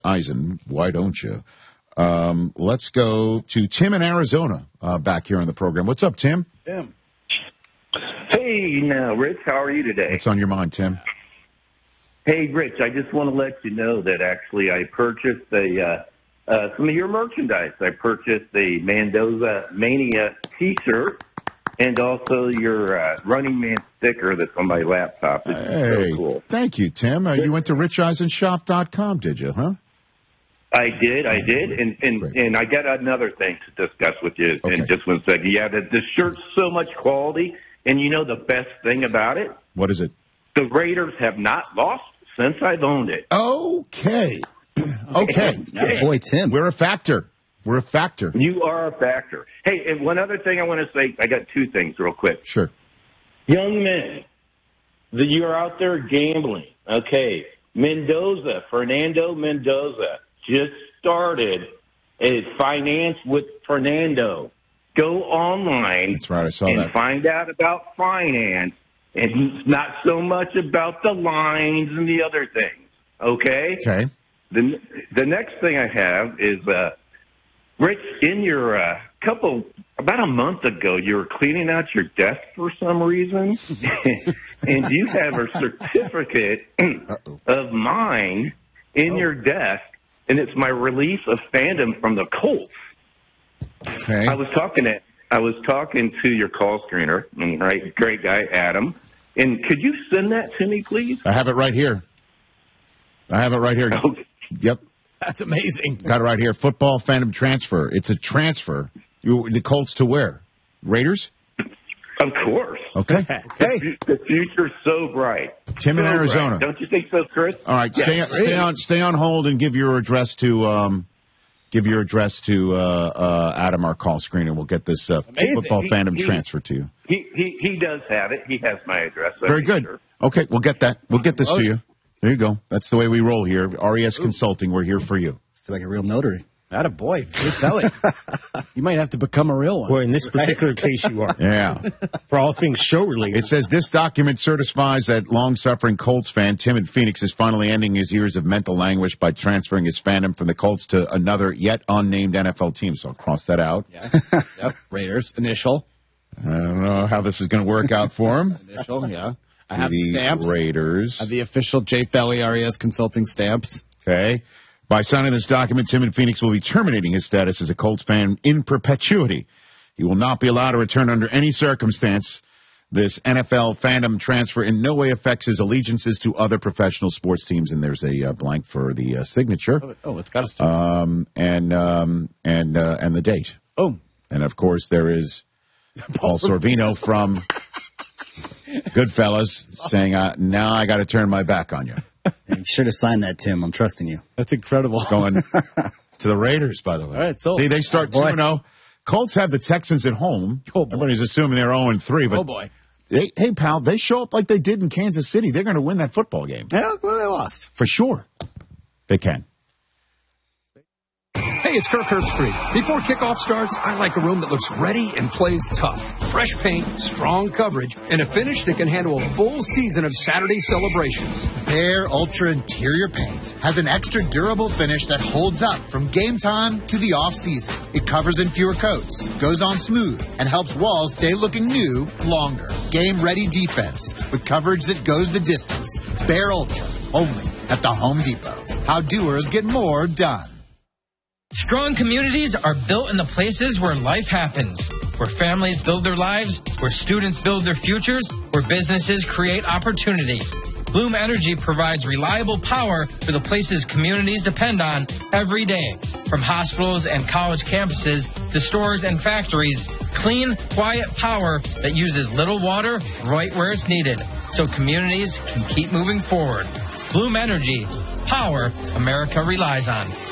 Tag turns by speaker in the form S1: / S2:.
S1: Eisen. Why don't you? Let's go to Tim in Arizona back here on the program. What's up, Tim?
S2: Tim.
S3: Hey, now, Rich, how are you today?
S1: What's on your mind, Tim?
S3: Hey, Rich, I just want to let you know that actually I purchased some of your merchandise. I purchased a Mendoza Mania T-shirt and also your Running Man sticker that's on my laptop. It's so cool.
S1: Thank you, Tim. You went to richeisenshop.com, did you, huh?
S3: I did, and I got another thing to discuss with you in just 1 second. Yeah, the shirt's so much quality, and you know the best thing about it?
S1: What is it?
S3: The Raiders have not lost since I've owned it.
S1: Okay. Okay.
S4: Boy, Tim.
S1: We're a factor. We're a factor.
S3: You are a factor. Hey, and one other thing I want to say, I got two things real quick.
S1: Sure.
S3: Young men, you're out there gambling. Okay. Fernando Mendoza just started a finance with Fernando. Go online.
S1: That's right. I saw
S3: and
S1: that.
S3: Find out about finance and not so much about the lines and the other things. Okay?
S1: Okay.
S3: The next thing I have is, Rich, in your about a month ago, you were cleaning out your desk for some reason, and you have a certificate of mine in your desk, and it's my release of fandom from the Colts.
S1: Okay.
S3: I was talking to your call screener, and great guy, Adam, and could you send that to me, please?
S1: I have it right here.
S3: Okay.
S1: Yep.
S2: That's amazing.
S1: Got it right here. Football fandom transfer. It's a transfer. The Colts to where? Raiders?
S3: Of course.
S1: Okay.
S3: The future's so bright.
S1: Tim in Arizona.
S3: Bright. Don't you think so, Chris?
S1: All right. Stay on hold and give your address to Adam, our call screener. We'll get this football fandom transfer to you.
S3: He does have it. He has my address.
S1: Very good.
S3: Sure.
S1: Okay, we'll get that. We'll get this to you. There you go. That's the way we roll here. RES Consulting, we're here for you.
S4: I feel like a real notary.
S2: Atta boy, good belly. You might have to become a real one.
S5: Well, in this particular case, you are.
S1: Yeah.
S5: For all things show related.
S1: It says this document certifies that long-suffering Colts fan Tim in Phoenix is finally ending his years of mental anguish by transferring his fandom from the Colts to another yet unnamed NFL team. So I'll cross that out.
S2: Yeah. Yep. Raiders, initial.
S1: I don't know how this is going to work out for him.
S2: Initial, yeah. I have the stamps.
S1: Raiders.
S2: I have the official Jay Felly RES Consulting stamps.
S1: Okay. By signing this document, Tim in Phoenix will be terminating his status as a Colts fan in perpetuity. He will not be allowed to return under any circumstance. This NFL fandom transfer in no way affects his allegiances to other professional sports teams. And there's a blank for the signature.
S2: Oh, it's got a stamp.
S1: And the date.
S2: Oh.
S1: And, of course, there is Paul Sorvino from Goodfellas saying, now I got to turn my back on you.
S4: You should have signed that, Tim. I'm trusting you.
S2: That's incredible.
S1: Going to the Raiders, by the way.
S2: All right, so
S1: see, they start 2-0. Colts have the Texans at home.
S2: Oh, boy.
S1: Everybody's assuming they're 0-3. But
S2: oh, boy.
S1: Hey, pal, they show up like they did in Kansas City. They're going to win that football game.
S2: Yeah, well, they lost.
S1: For sure. They can.
S6: Hey, it's Kirk Herbstreit. Before kickoff starts, I like a room that looks ready and plays tough. Fresh paint, strong coverage, and a finish that can handle a full season of Saturday celebrations.
S7: Behr Ultra Interior Paint has an extra durable finish that holds up from game time to the off-season. It covers in fewer coats, goes on smooth, and helps walls stay looking new longer. Game-ready defense with coverage that goes the distance. Behr Ultra, only at the Home Depot. How doers get more done.
S8: Strong communities are built in the places where life happens, where families build their lives, where students build their futures, where businesses create opportunity. Bloom Energy provides reliable power for the places communities depend on every day. From hospitals and college campuses to stores and factories, clean, quiet power that uses little water right where it's needed, so communities can keep moving forward. Bloom Energy, power America relies on.